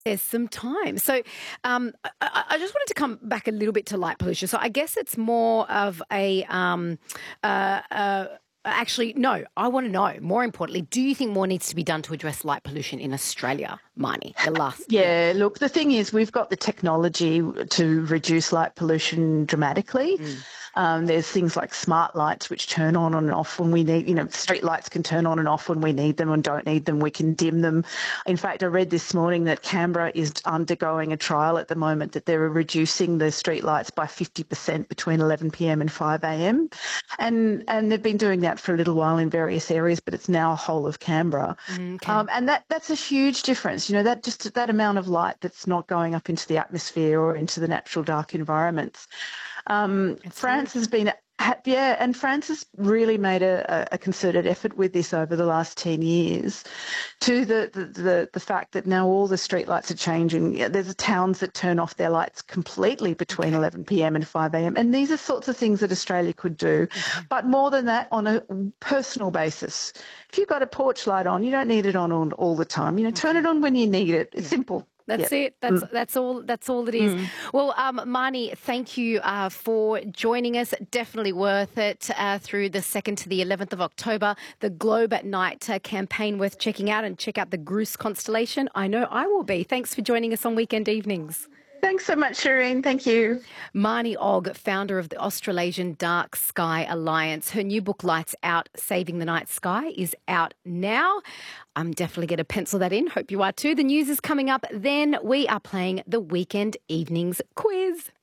There's some time. So I just wanted to come back a little bit to light pollution. So I guess it's more of a actually, no, I want to know, more importantly, do you think more needs to be done to address light pollution in Australia, Marnie? Yeah, look, the thing is we've got the technology to reduce light pollution dramatically. There's things like smart lights which turn on and off when we need, street lights can turn on and off when we need them and don't need them. We can dim them. In fact, I read this morning that Canberra is undergoing a trial at the moment that they're reducing the street lights by 50% between 11 p.m. and 5 a.m. And they've been doing that for a little while in various areas, but it's now whole of Canberra. Okay. And that's a huge difference. That amount of light that's not going up into the atmosphere or into the natural dark environments. France has really made a concerted effort with this over the last 10 years to the fact that now all the street lights are changing. There's towns that turn off their lights completely between 11 p.m. and 5 a.m. And these are sorts of things that Australia could do. But more than that, on a personal basis. If you've got a porch light on, you don't need it on all the time. Turn it on when you need it. It's simple. That's it. That's all. That's all it is. Well, Marnie, thank you for joining us. Definitely worth it through the 2nd to the 11th of October. The Globe at Night campaign worth checking out, and check out the Grus constellation. I know I will be. Thanks for joining us on Weekend Evenings. Thanks so much, Shireen. Thank you. Marnie Ogg, founder of the Australasian Dark Sky Alliance. Her new book, Lights Out, Saving the Night Sky, is out now. I'm definitely going to pencil that in. Hope you are too. The news is coming up. Then we are playing the Weekend Evenings quiz.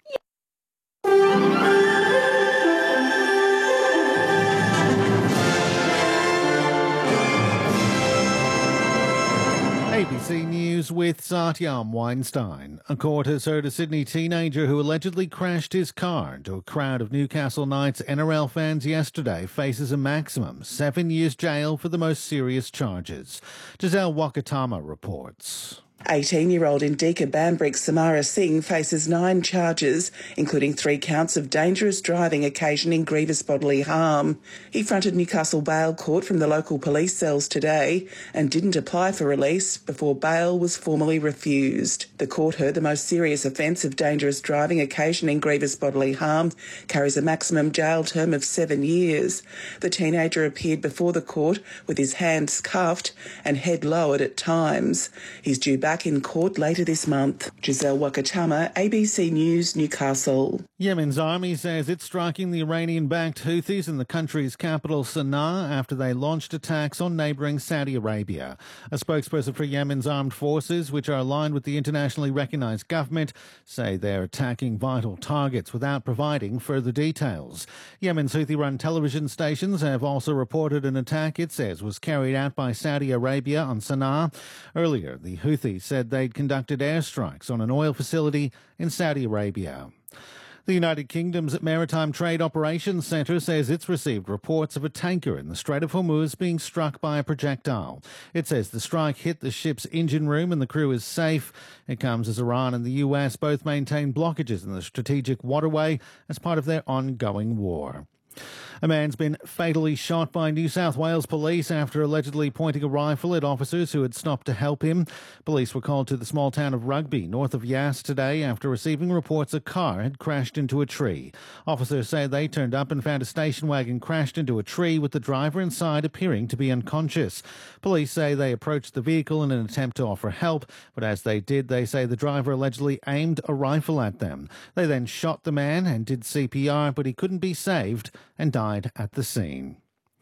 ABC News with Satyam Weinstein. A court has heard a Sydney teenager who allegedly crashed his car into a crowd of Newcastle Knights NRL fans yesterday faces a maximum 7 years jail for the most serious charges. Giselle Wakatama reports. 18-year-old Indika Bambrick Samara Singh faces 9 charges, including 3 counts of dangerous driving occasioning grievous bodily harm. He fronted Newcastle Bail Court from the local police cells today and didn't apply for release before bail was formally refused. The court heard the most serious offence of dangerous driving occasioning grievous bodily harm carries a maximum jail term of 7 years. The teenager appeared before the court with his hands cuffed and head lowered at times. He's due back in court later this month. Giselle Wakatama, ABC News, Newcastle. Yemen's army says it's striking the Iranian-backed Houthis in the country's capital Sana'a after they launched attacks on neighbouring Saudi Arabia. A spokesperson for Yemen's armed forces, which are aligned with the internationally recognised government, say they're attacking vital targets without providing further details. Yemen's Houthi-run television stations have also reported an attack it says was carried out by Saudi Arabia on Sana'a. Earlier, the Houthis said they'd conducted airstrikes on an oil facility in Saudi Arabia. The United Kingdom's Maritime Trade Operations Centre says it's received reports of a tanker in the Strait of Hormuz being struck by a projectile. It says the strike hit the ship's engine room and the crew is safe. It comes as Iran and the US both maintain blockages in the strategic waterway as part of their ongoing war. A man's been fatally shot by New South Wales police after allegedly pointing a rifle at officers who had stopped to help him. Police were called to the small town of Rugby, north of Yass, today after receiving reports a car had crashed into a tree. Officers say they turned up and found a station wagon crashed into a tree with the driver inside appearing to be unconscious. Police say they approached the vehicle in an attempt to offer help, but as they did, they say the driver allegedly aimed a rifle at them. They then shot the man and did CPR, but he couldn't be saved and died at the scene.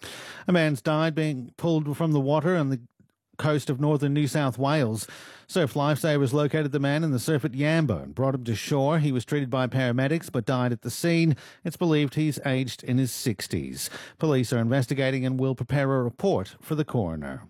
A man's died being pulled from the water on the coast of northern New South Wales. Surf lifesavers located the man in the surf at Yamba and brought him to shore. He was treated by paramedics but died at the scene. It's believed he's aged in his 60s. Police are investigating and will prepare a report for the coroner.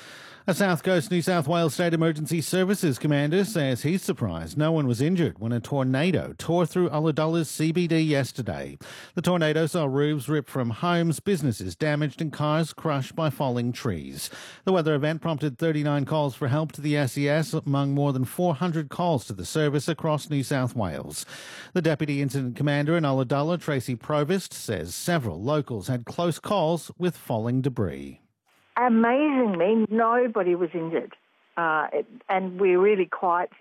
A South Coast New South Wales State Emergency Services commander says he's surprised no one was injured when a tornado tore through Ulladulla's CBD yesterday. The tornado saw roofs ripped from homes, businesses damaged and cars crushed by falling trees. The weather event prompted 39 calls for help to the SES among more than 400 calls to the service across New South Wales. The Deputy Incident Commander in Ulladulla, Tracy Provost, says several locals had close calls with falling debris. Amazingly, nobody was injured, and we're really quite